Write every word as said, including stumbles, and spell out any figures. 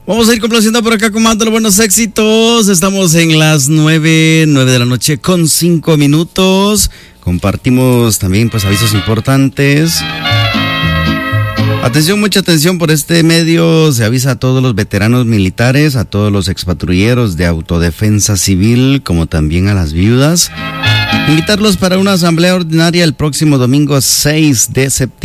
Vamos a ir complaciendo por acá con más de los buenos éxitos. Estamos en las nueve, nueve de la noche con cinco minutos. Compartimos también pues avisos importantes. Atención, mucha atención por este medio. Se avisa a todos los veteranos militares, a todos los expatrulleros de autodefensa civil, como también a las viudas. Invitarlos para una asamblea ordinaria el próximo domingo seis de septiembre.